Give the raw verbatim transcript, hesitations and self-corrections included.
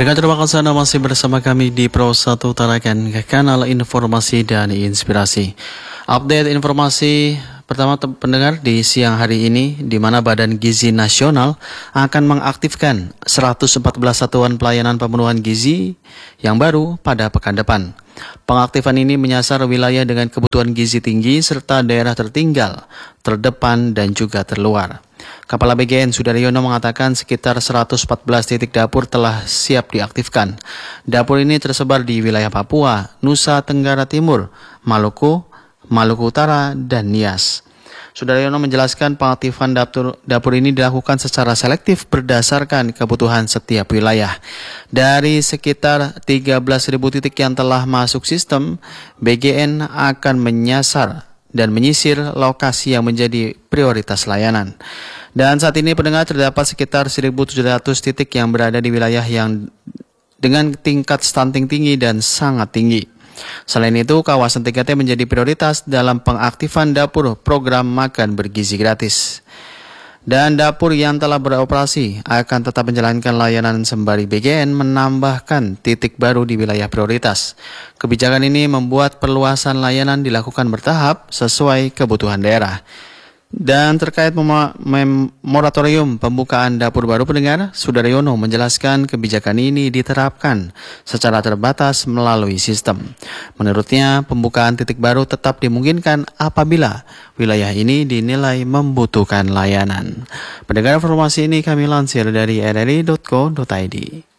Berikan terima kasih Anda masih bersama kami di Pro satu Tarakan, kanal informasi dan inspirasi. Update informasi pertama pendengar di siang hari ini, di mana Badan Gizi Nasional akan mengaktifkan seratus empat belas satuan pelayanan pemenuhan gizi yang baru pada pekan depan. Pengaktifan ini menyasar wilayah dengan kebutuhan gizi tinggi serta daerah tertinggal, terdepan, dan juga terluar. Kepala B G N Sudaryono mengatakan sekitar seratus empat belas titik dapur telah siap diaktifkan. Dapur ini tersebar di wilayah Papua, Nusa Tenggara Timur, Maluku, Maluku Utara, dan Nias. Sudaryono menjelaskan pengaktifan dapur, dapur ini dilakukan secara selektif berdasarkan kebutuhan setiap wilayah. Dari sekitar tiga belas ribu titik yang telah masuk sistem, B G N akan menyasar dan menyisir lokasi yang menjadi prioritas layanan. Dan saat ini pendengar terdapat sekitar seribu tujuh ratus titik yang berada di wilayah yang dengan tingkat stunting tinggi dan sangat tinggi. Selain itu, kawasan tiga T menjadi prioritas dalam pengaktifan dapur program makan bergizi gratis. Dan dapur yang telah beroperasi akan tetap menjalankan layanan sembari B G N menambahkan titik baru di wilayah prioritas. Kebijakan ini membuat perluasan layanan dilakukan bertahap sesuai kebutuhan daerah. Dan terkait moratorium pembukaan dapur baru pendengar, Sudaryono menjelaskan kebijakan ini diterapkan secara terbatas melalui sistem. Menurutnya, pembukaan titik baru tetap dimungkinkan apabila wilayah ini dinilai membutuhkan layanan. Pendengar, informasi ini kami lansir dari r r i titik co titik i d.